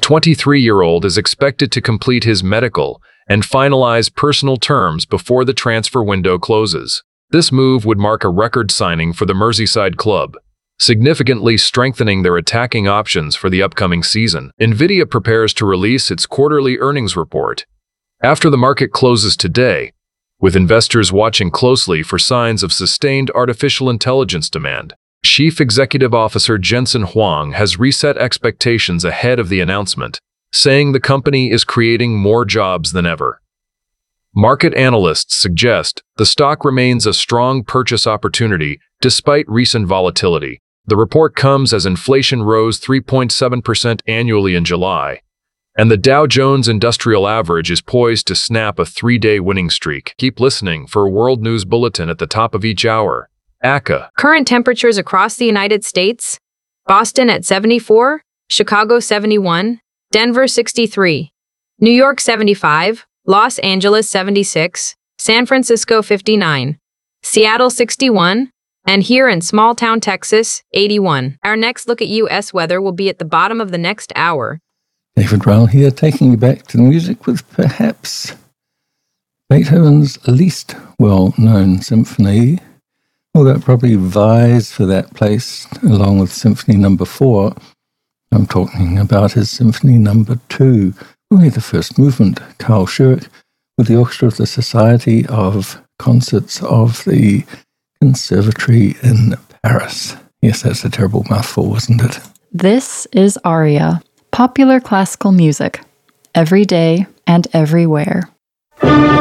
The 23-year-old is expected to complete his medical and finalize personal terms before the transfer window closes. This move would mark a record signing for the Merseyside club, significantly strengthening their attacking options for the upcoming season. Nvidia prepares to release its quarterly earnings report after the market closes today, with investors watching closely for signs of sustained artificial intelligence demand. Chief Executive Officer Jensen Huang has reset expectations ahead of the announcement, saying the company is creating more jobs than ever. Market analysts suggest the stock remains a strong purchase opportunity despite recent volatility. The report comes as inflation rose 3.7% annually in July, and the Dow Jones Industrial Average is poised to snap a 3-day winning streak. Keep listening for a World News Bulletin at the top of each hour. ACA. Current temperatures across the United States: Boston at 74, Chicago 71, Denver 63, New York 75, Los Angeles 76, San Francisco 59, Seattle 61, and here in small-town Texas, 81. Our next look at U.S. weather will be at the bottom of the next hour. David Rowell here, taking you back to the music with perhaps Beethoven's least well-known symphony, although it probably vies for that place along with Symphony No. 4. I'm talking about his Symphony No. 2, only the first movement, Carl Schurk, with the Orchestra of the Society of Concerts of the Conservatory in Paris. Yes, that's a terrible mouthful, wasn't it? This is Aria, popular classical music, every day and everywhere.